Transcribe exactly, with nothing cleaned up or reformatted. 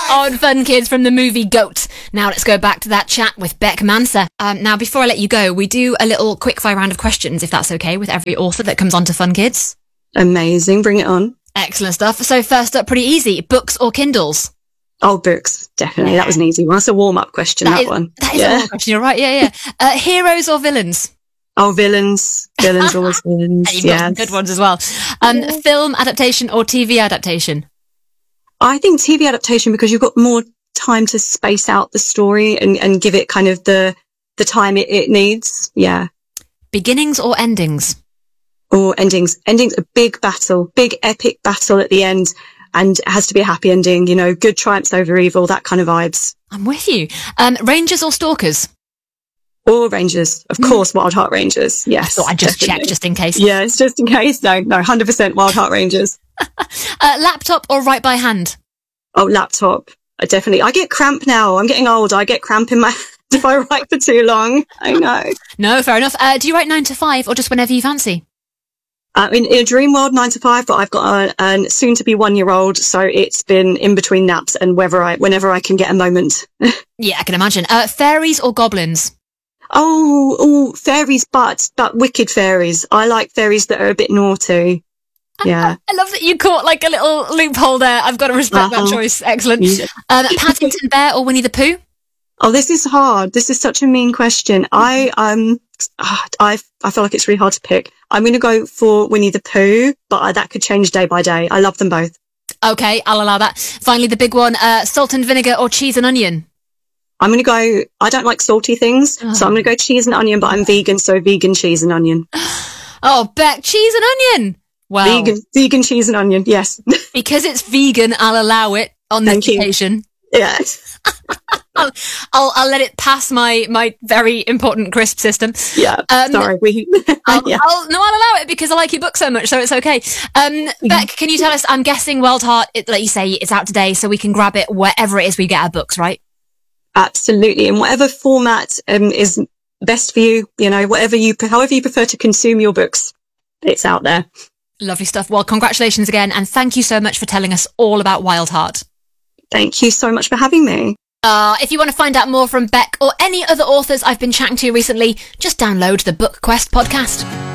on Fun Kids from the movie Goat. Now let's go back to that chat with Beck Manser. Um, now, before I let you go, we do a little quickfire round of questions, if that's okay, with every author that comes onto Fun Kids. Amazing. Bring it on. Excellent stuff. So first up, pretty easy. Books or Kindles? Oh, books. Definitely. Yeah. That was an easy one. That's a warm-up question, that, that is, one. That is yeah. a warm-up question. You're right. Yeah, yeah. Uh, heroes or villains? Oh, villains. Villains, always villains. And you've yes. got some good ones as well. Um, yeah. Film adaptation or T V adaptation? I think T V adaptation, because you've got more time to space out the story and, and give it kind of the the time it, it needs. Yeah. Beginnings or endings? Or endings. Endings, a big battle, big epic battle at the end. And it has to be a happy ending, you know, good triumphs over evil, that kind of vibes. I'm with you. Um, Rangers or Stalkers? Or Rangers, of course, Wild Heart Rangers. Yes. I thought I'd just definitely. check just in case. Yeah, it's just in case. No, no, one hundred percent Wild Heart Rangers. uh, laptop or write by hand? Oh, laptop. I definitely. I get cramp now. I'm getting old. I get cramp in my hand if I write for too long. I know. No, fair enough. Uh, do you write nine to five or just whenever you fancy? Uh, in, in a dream world, nine to five, but I've got a, a soon to be one year old, so it's been in between naps and whether I, whenever I can get a moment. Yeah, I can imagine. Uh, fairies or goblins? Oh, oh, fairies, but but wicked fairies. I like fairies that are a bit naughty. Yeah, I love that you caught like a little loophole there. I've got to respect uh-huh. that choice. Excellent. Yeah. Um, Paddington Bear or Winnie the Pooh? Oh, this is hard. This is such a mean question. I um, I I feel like it's really hard to pick. I'm going to go for Winnie the Pooh, but I, that could change day by day. I love them both. Okay, I'll allow that. Finally, the big one: uh, salt and vinegar or cheese and onion? I'm going to go. I don't like salty things, oh. so I'm going to go cheese and onion. But I'm vegan, so vegan cheese and onion. Oh, Beck, cheese and onion. Wow. Vegan, vegan cheese and onion. Yes. Because it's vegan, I'll allow it on this Thank occasion. You. Yes. I'll, I'll I'll let it pass my my very important crisp system. Yeah. Um, sorry. We. I'll, yeah. I'll, no, I'll allow it because I like your book so much, so it's okay. Um, mm-hmm. Beck, can you tell us? I'm guessing Wild Heart, it, like you say, it's out today, so we can grab it wherever it is we get our books, right? Absolutely, in whatever format um, is best for you. You know, whatever you, however you prefer to consume your books, it's out there. Lovely stuff. Well, congratulations again, and thank you so much for telling us all about Wild Heart. Thank you so much for having me. Uh, if you want to find out more from Beck or any other authors I've been chatting to recently, just download the Book Quest podcast.